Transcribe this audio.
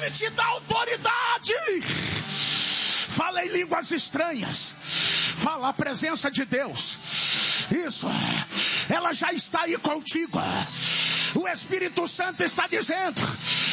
Ele te dá autoridade. Fala em línguas estranhas. Fala a presença de Deus. Isso. Ela já está aí contigo. O Espírito Santo está dizendo: